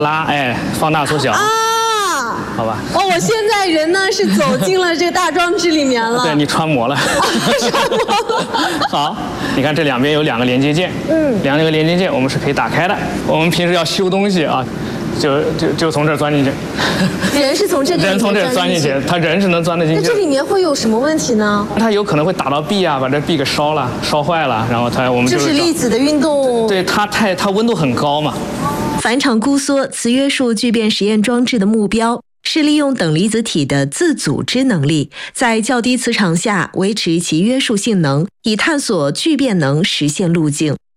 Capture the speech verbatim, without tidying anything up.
拉，哎，放大缩小。 啊， 好吧。 哦，我现在人呢是走进了这个大装置里面了。 对，你穿模了。 穿模了。 好，你看这两边有两个连接键，嗯，两个连接键我们是可以打开的。我们平时要修东西啊，就就就从这儿钻进去。 人是从这个人从这儿钻进去，他人是能钻得进去。 那这里面会有什么问题呢？ 它有可能会打到壁啊，把这壁给烧了、烧坏了，然后它我们就就是粒子的运动。 对，它太它温度很高嘛。 反场估缩磁约束聚变实验装置的目标是利用等离子体的自组织能力，在较低磁场下维持其约束性能，以探索聚变能实现路径。